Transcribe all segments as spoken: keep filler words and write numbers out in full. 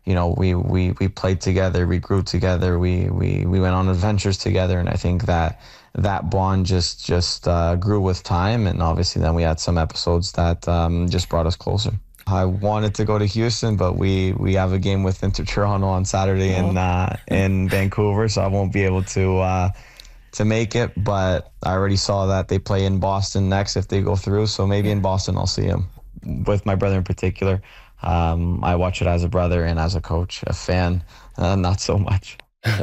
you know, we, we, we played together, we grew together, we, we, we went on adventures together. And I think that that bond just, just uh, grew with time. And obviously then we had some episodes that um, just brought us closer. I wanted to go to Houston, but we, we have a game with Inter Toronto on Saturday in uh, in Vancouver, so I won't be able to uh, to make it. But I already saw that they play in Boston next if they go through, so maybe in Boston I'll see them. With my brother in particular, um, I watch it as a brother and as a coach. A fan, uh, not so much.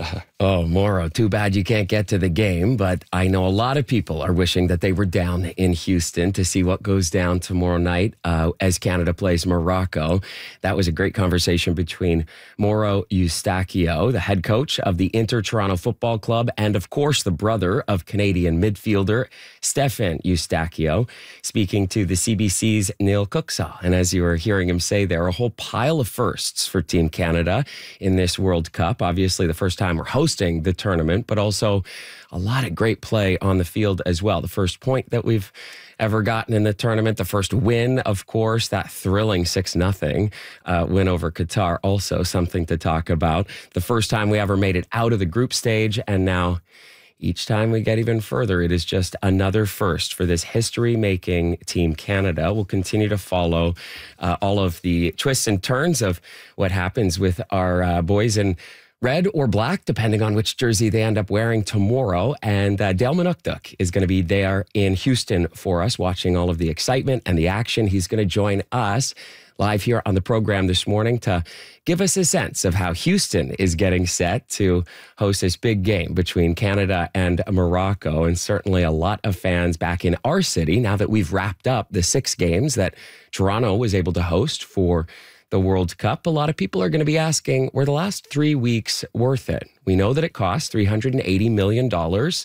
Oh, Mauro, too bad you can't get to the game, but I know a lot of people are wishing that they were down in Houston to see what goes down tomorrow night uh, as Canada plays Morocco. That was a great conversation between Mauro Eustáquio, the head coach of the Inter Toronto Football Club, and of course the brother of Canadian midfielder Stéphane Eustáquio, speaking to the C B C's Neil Cooksaw. And as you were hearing him say, there are a whole pile of firsts for Team Canada in this World Cup. Obviously, the first time we're hosting the tournament, but also a lot of great play on the field as well. The first point that we've ever gotten in the tournament, the first win, of course, that thrilling six nothing uh, win over Qatar, also something to talk about. The first time we ever made it out of the group stage, and now each time we get even further, it is just another first for this history-making Team Canada. We'll continue to follow uh, all of the twists and turns of what happens with our uh, boys in red or black, depending on which jersey they end up wearing tomorrow. And uh, Dale Manukduk is going to be there in Houston for us, watching all of the excitement and the action. He's going to join us live here on the program this morning to give us a sense of how Houston is getting set to host this big game between Canada and Morocco. And certainly a lot of fans back in our city now that we've wrapped up the six games that Toronto was able to host for the World Cup. A lot of people are going to be asking, were the last three weeks worth it? We know that it cost three hundred eighty million dollars.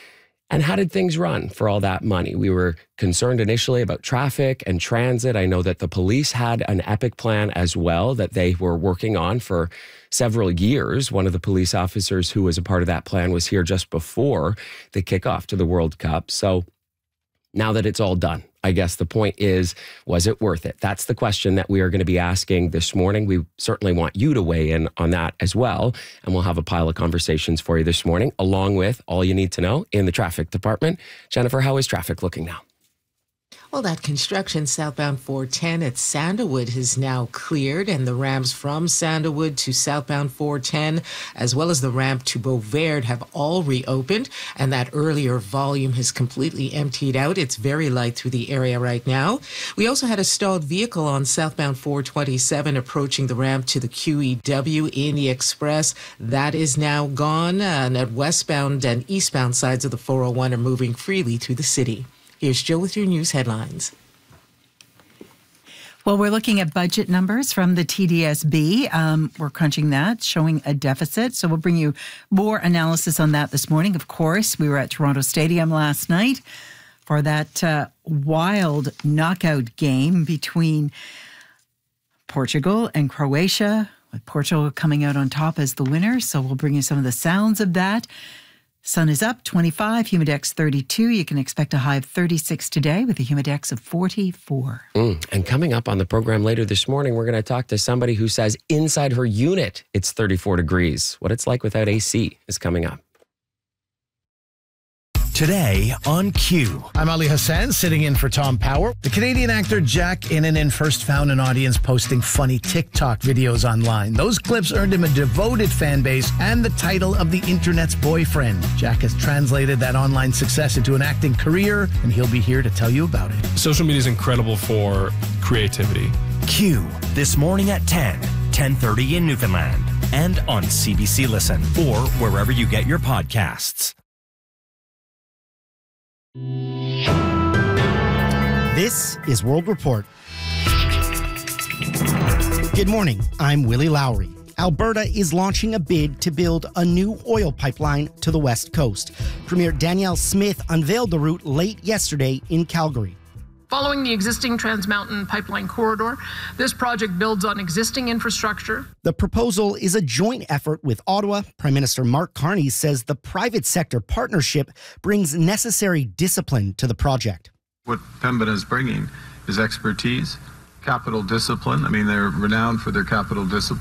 And how did things run for all that money? We were concerned initially about traffic and transit. I know that the police had an epic plan as well that they were working on for several years. One of the police officers who was a part of that plan was here just before the kickoff to the World Cup. So now that it's all done, I guess the point is, was it worth it? That's the question that we are going to be asking this morning. We certainly want you to weigh in on that as well. And we'll have a pile of conversations for you this morning, along with all you need to know in the traffic department. Jennifer, how is traffic looking now? Well, that construction southbound four ten at Sandalwood has now cleared, and the ramps from Sandalwood to southbound four ten, as well as the ramp to Beauvert, have all reopened, and that earlier volume has completely emptied out. It's very light through the area right now. We also had a stalled vehicle on southbound four twenty-seven approaching the ramp to the Q E W in the Express. That is now gone, and at westbound and eastbound sides of the four oh one are moving freely through the city. Here's Jill with your news headlines. Well, we're looking at budget numbers from the T D S B. Um, we're crunching that, showing a deficit. So we'll bring you more analysis on that this morning. Of course, we were at Toronto Stadium last night for that uh, wild knockout game between Portugal and Croatia, with Portugal coming out on top as the winner. So we'll bring you some of the sounds of that. Sun is up, twenty-five, humidex thirty-two. You can expect a high of thirty-six today with a humidex of forty-four. Mm. And coming up on the program later this morning, we're going to talk to somebody who says inside her unit it's thirty-four degrees. What it's like without A C is coming up. Today on Q. I'm Ali Hassan, sitting in for Tom Power. The Canadian actor Jack Innanen first found an audience posting funny TikTok videos online. Those clips earned him a devoted fan base and the title of the internet's boyfriend. Jack has translated that online success into an acting career, and he'll be here to tell you about it. Social media is incredible for creativity. Q, this morning at ten, ten thirty in Newfoundland, and on C B C Listen, or wherever you get your podcasts. This is World Report. Good morning, I'm Willie Lowry. Alberta is launching a bid to build a new oil pipeline to the West Coast. Premier Danielle Smith unveiled the route late yesterday in Calgary. Following the existing Trans Mountain pipeline corridor, this project builds on existing infrastructure. The proposal is a joint effort with Ottawa. Prime Minister Mark Carney says the private sector partnership brings necessary discipline to the project. What Pembina is bringing is expertise, capital discipline. I mean, they're renowned for their capital discipline.